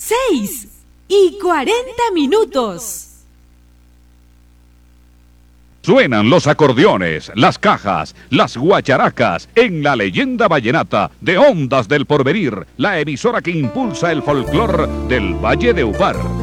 6:40. Suenan los acordeones, las cajas, las guacharacas en la leyenda vallenata de Ondas del Porvenir, la emisora que impulsa el folclor del Valle de Upar.